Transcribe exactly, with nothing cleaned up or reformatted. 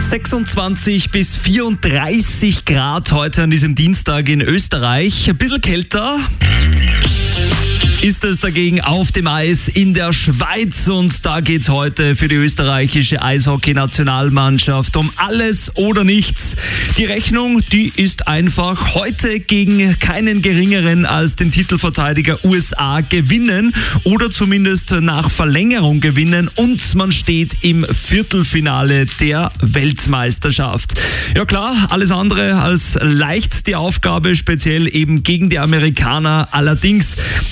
sechsundzwanzig bis vierunddreißig Grad heute an diesem Dienstag in Österreich. Ein bisschen kälter ist es dagegen auf dem Eis in der Schweiz, und da geht's heute für die österreichische Eishockey-Nationalmannschaft um alles oder nichts. Die Rechnung, die ist einfach: heute gegen keinen geringeren als den Titelverteidiger U S A gewinnen oder zumindest nach Verlängerung gewinnen, und man steht im Viertelfinale der Weltmeisterschaft. Ja klar, alles andere als leicht die Aufgabe, speziell eben gegen die Amerikaner. Allerdings